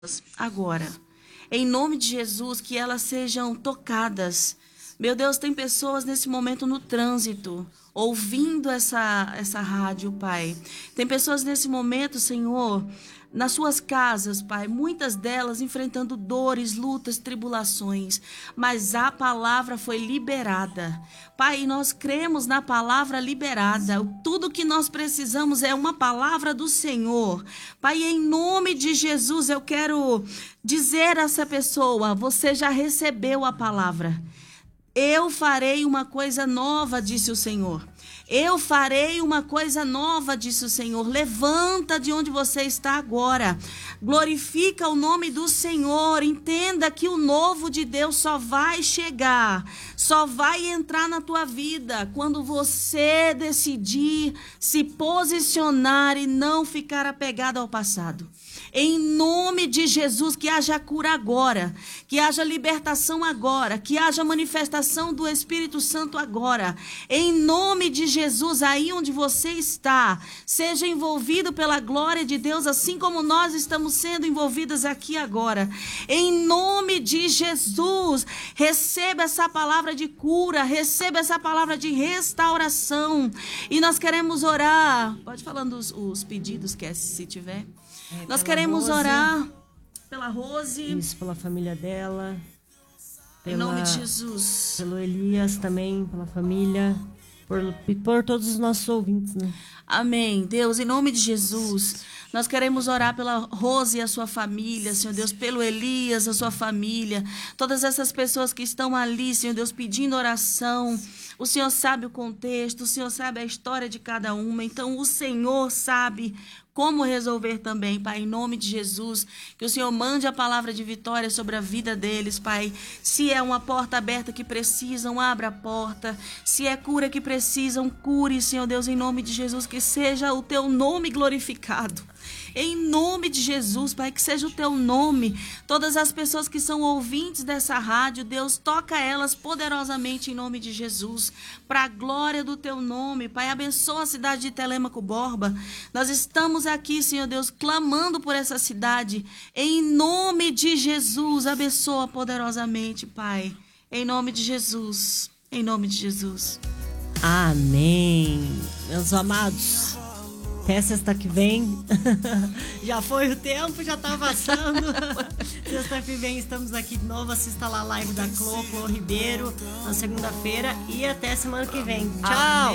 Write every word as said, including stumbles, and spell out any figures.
agora, em nome de Jesus, que elas sejam tocadas. Meu Deus, tem pessoas nesse momento no trânsito, ouvindo essa, essa rádio, Pai. Tem pessoas nesse momento, Senhor, nas suas casas, Pai, muitas delas enfrentando dores, lutas, tribulações, mas a palavra foi liberada. Pai, nós cremos na palavra liberada. Tudo que nós precisamos é uma palavra do Senhor. Pai, em nome de Jesus, eu quero dizer a essa pessoa: você já recebeu a palavra. Eu farei uma coisa nova, disse o Senhor. Eu farei uma coisa nova, disse o Senhor. Levanta de onde você está agora. Glorifica o nome do Senhor. Entenda que o novo de Deus só vai chegar, só vai entrar na tua vida quando você decidir se posicionar e não ficar apegado ao passado. Em nome de Jesus, que haja cura agora, que haja libertação agora, que haja manifestação do Espírito Santo agora. Em nome de Jesus, aí onde você está, seja envolvido pela glória de Deus, assim como nós estamos sendo envolvidas aqui agora. Em nome de Jesus, receba essa palavra de cura, receba essa palavra de restauração. E nós queremos orar. Pode falando os, os pedidos, que é, se tiver. É, Nós queremos Rose, orar pela Rose. Isso, pela família dela. Pela, em nome de Jesus. Pelo Elias também, pela família. Por, por todos os nossos ouvintes, né? Amém. Deus, em nome de Jesus, nós queremos orar pela Rose e a sua família, Senhor Deus, pelo Elias, a sua família, todas essas pessoas que estão ali, Senhor Deus, pedindo oração. O Senhor sabe o contexto, o Senhor sabe a história de cada uma, então o Senhor sabe como resolver também, Pai, em nome de Jesus, que o Senhor mande a palavra de vitória sobre a vida deles, Pai. Se é uma porta aberta que precisam, abra a porta. Se é cura que precisam, cure, Senhor Deus, em nome de Jesus, que seja o teu nome glorificado. Em nome de Jesus, Pai, que seja o teu nome. Todas as pessoas que são ouvintes dessa rádio, Deus, toca elas poderosamente em nome de Jesus, para a glória do teu nome, Pai. Abençoa a cidade de Telêmaco Borba. Nós estamos aqui, Senhor Deus, clamando por essa cidade. Em nome de Jesus, abençoa poderosamente, Pai. Em nome de Jesus, em nome de Jesus. Amém. Meus amados, até sexta que vem. Já foi o tempo, já tá passando. Sexta que vem estamos aqui de novo. Assista lá a live da Clô, Clô Ribeiro, na segunda-feira. E até semana que vem. Tchau!